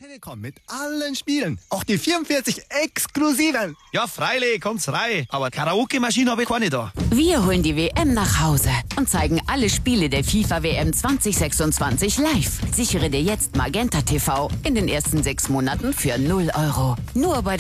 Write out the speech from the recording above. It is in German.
Telekom mit allen Spielen. Auch die 44 exklusiven. Ja, freilich, kommt's rein. Aber Karaoke-Maschine habe ich keine da. Wir holen die WM nach Hause und zeigen alle Spiele der FIFA WM 2026 live. Sichere dir jetzt Magenta TV in den ersten 6 Monaten für 0 €. Nur bei